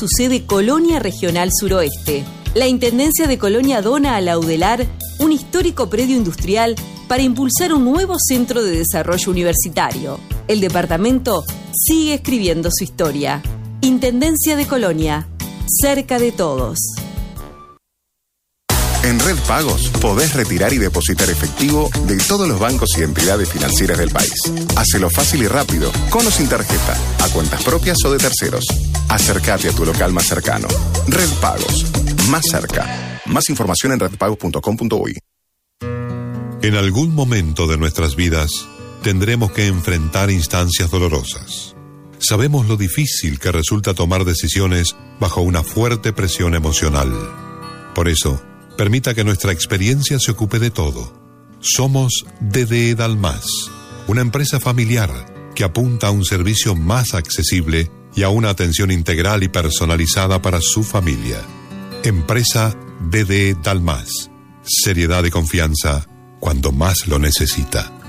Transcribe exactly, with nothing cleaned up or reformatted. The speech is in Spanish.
su sede Colonia Regional Suroeste. La Intendencia de Colonia dona a Laudelar un histórico predio industrial para impulsar un nuevo centro de desarrollo universitario. El departamento sigue escribiendo su historia. Intendencia de Colonia, cerca de todos. En Red Pagos podés retirar y depositar efectivo de todos los bancos y entidades financieras del país. Hacelo fácil y rápido, con o sin tarjeta, a cuentas propias o de terceros. Acércate a tu local más cercano. Red Pagos, más cerca. Más información en red pagos punto com punto uy. En algún momento de nuestras vidas tendremos que enfrentar instancias dolorosas. Sabemos lo difícil que resulta tomar decisiones bajo una fuerte presión emocional. Por eso, permita que nuestra experiencia se ocupe de todo. Somos D D E Dalmas, una empresa familiar que apunta a un servicio más accesible y a una atención integral y personalizada para su familia. Empresa D D E Dalmas. Seriedad y confianza cuando más lo necesita.